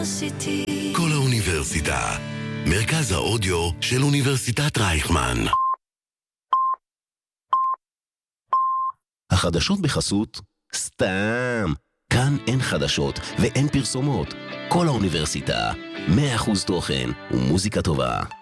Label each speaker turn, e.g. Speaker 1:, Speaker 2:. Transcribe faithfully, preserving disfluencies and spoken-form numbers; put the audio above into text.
Speaker 1: כל האוניברסיטה, מרכז האודיו של אוניברסיטת רייכמן. החדשות בחסות סתם. כאן אין חדשות ואין פרסומות. כל האוניברסיטה, מאה אחוז תוכן ומוזיקה טובה.